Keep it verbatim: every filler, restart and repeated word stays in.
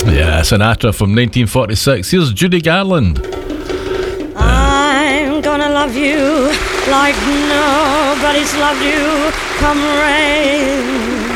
Yeah, Sinatra from nineteen forty-six. Here's Judy Garland. I'm gonna love you like nobody's loved you, come rain